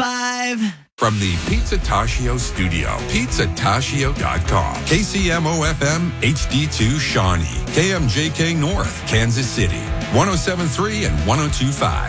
105. From the Pizzatascio studio, pizzatacio.com. KCMO-FM HD2 Shawnee, KMJK North, Kansas City, 107.3 and 102.5.